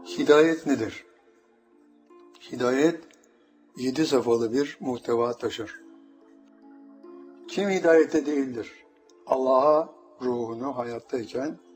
Hidayet nedir? Hidayet 7 safhalı bir muhteva taşır. Kim hidayette değildir? Allah'a ruhunu hayattayken